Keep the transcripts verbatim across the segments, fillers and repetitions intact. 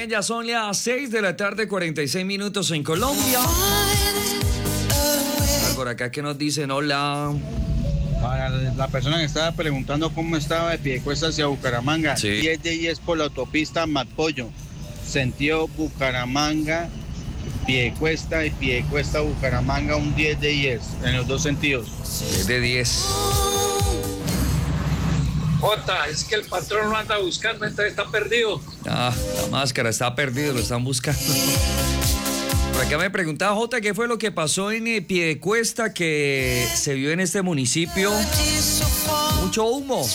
bien, ya son las seis de la tarde, cuarenta y seis minutos en Colombia. Por acá que nos dicen hola. Para la persona que estaba preguntando cómo estaba de Piedecuesta hacia Bucaramanga, Sí. diez de diez por la autopista Matpollo, sentido Bucaramanga, Piedecuesta y Piedecuesta Bucaramanga, un diez de diez en los dos sentidos. diez de diez. Jota, es que el patrón lo anda buscando, entonces está perdido. Ah, la máscara está perdida, lo están buscando. Por acá me preguntaba Jota qué fue lo que pasó en eh, Piedecuesta que se vio en este municipio. Mucho humo.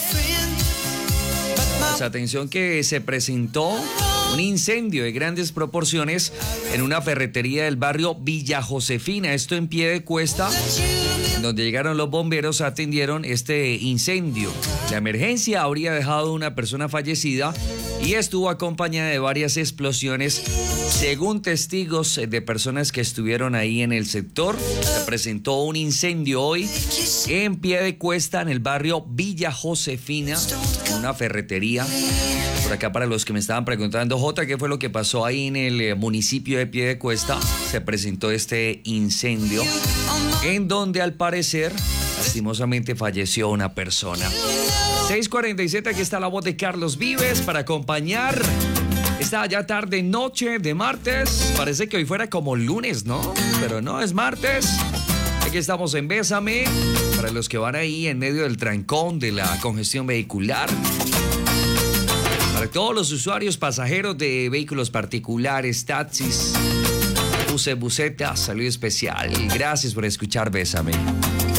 Pues atención que se presentó un incendio de grandes proporciones en una ferretería del barrio Villa Josefina, esto en Piedecuesta, donde llegaron los bomberos, atendieron este incendio. La emergencia habría dejado una persona fallecida y estuvo acompañada de varias explosiones. Según testigos de personas que estuvieron ahí en el sector, se presentó un incendio hoy en Piedecuesta, en el barrio Villa Josefina, una ferretería. Por acá, para los que me estaban preguntando, Jota, ¿qué fue lo que pasó ahí en el eh, municipio de Piedecuesta? Se presentó este incendio en donde al parecer lastimosamente falleció una persona. seis cuarenta y siete, aquí está la voz de Carlos Vives para acompañar esta ya tarde noche de martes. Parece que hoy fuera como lunes, ¿no? Pero no, es martes. Aquí estamos en Bésame, para los que van ahí en medio del trancón de la congestión vehicular. Para todos los usuarios pasajeros de vehículos particulares, taxis, buses, busetas, saludo especial. Gracias por escuchar Bésame.